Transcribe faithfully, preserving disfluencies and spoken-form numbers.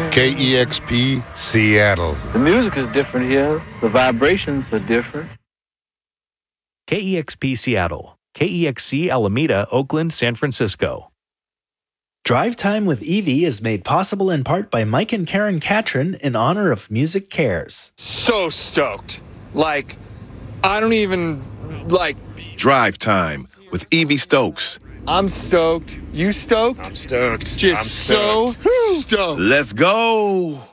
K E X P, Seattle. The music is different here. The vibrations are different. K E X P Seattle, K E X C Alameda, Oakland, San Francisco. Drive Time with Evie is made possible in part by Mike and Karen Catron in honor of Music Cares. So stoked. Like, I don't even, like... Drive Time with Evie Stokes. I'm stoked. You stoked? I'm stoked. Just I'm stoked. so stoked. Let's go.